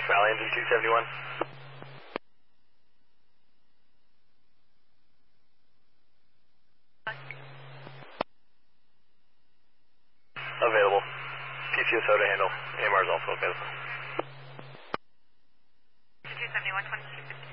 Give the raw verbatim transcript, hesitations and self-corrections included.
Valley, engine two seventy-one. Available. P C S O to handle. A M R is also available. two seventy-one, twenty-two fifty.